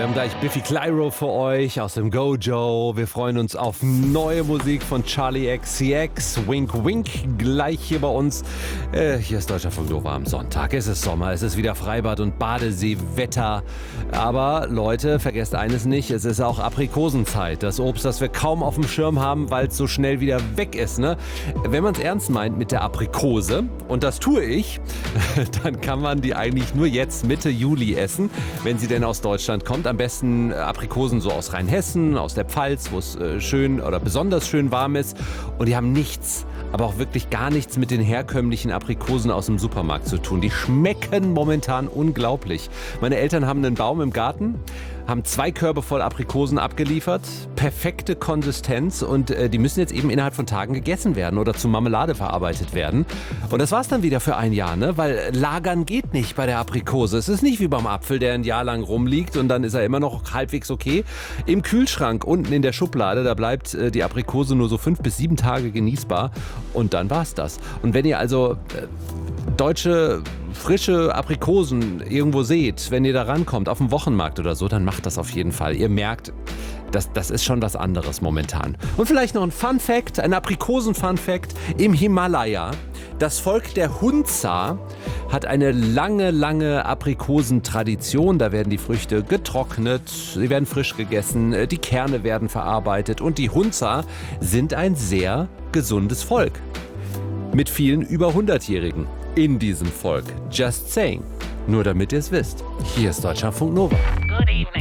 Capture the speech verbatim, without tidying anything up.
wir haben gleich Biffy Clyro für euch aus dem Gojo. Wir freuen uns auf neue Musik von Charlie X C X. Wink, wink, gleich hier bei uns. Äh, hier ist Deutschlandfunk Nova am Sonntag. Es ist Sommer, es ist wieder Freibad- und Badeseewetter. Aber Leute, vergesst eines nicht, es ist auch Aprikosenzeit. Das Obst, das wir kaum auf dem Schirm haben, weil es so schnell wieder weg ist. Ne? Wenn man es ernst meint mit der Aprikose, und das tue ich, dann kann man die eigentlich nur jetzt Mitte Juli essen, wenn sie denn aus Deutschland kommt. Am besten Aprikosen so aus Rheinhessen, aus der Pfalz, wo es äh, schön oder besonders schön warm ist. Und die haben nichts, aber auch wirklich gar nichts mit den herkömmlichen Aprikosen aus dem Supermarkt zu tun. Die schmecken momentan unglaublich. Meine Eltern haben einen Baum im Garten, haben zwei Körbe voll Aprikosen abgeliefert, perfekte Konsistenz und äh, die müssen jetzt eben innerhalb von Tagen gegessen werden oder zu Marmelade verarbeitet werden. Und das war's dann wieder für ein Jahr, ne? Weil lagern geht nicht bei der Aprikose. Es ist nicht wie beim Apfel, der ein Jahr lang rumliegt und dann ist er immer noch halbwegs okay. Im Kühlschrank unten in der Schublade, da bleibt äh, die Aprikose nur so fünf bis sieben Tage genießbar und dann war's das. Und wenn ihr also äh, deutsche frische Aprikosen irgendwo seht, wenn ihr da rankommt, auf dem Wochenmarkt oder so, dann macht das auf jeden Fall. Ihr merkt, das, das ist schon was anderes momentan. Und vielleicht noch ein Fun-Fact, ein Aprikosen-Fun-Fact. Im Himalaya, das Volk der Hunza hat eine lange, lange Aprikosentradition. Da werden die Früchte getrocknet, sie werden frisch gegessen, die Kerne werden verarbeitet und die Hunza sind ein sehr gesundes Volk. Mit vielen über hundertjährigen in diesem Volk. Just saying. Nur damit ihr es wisst. Hier ist Deutschlandfunk Nova. Good evening.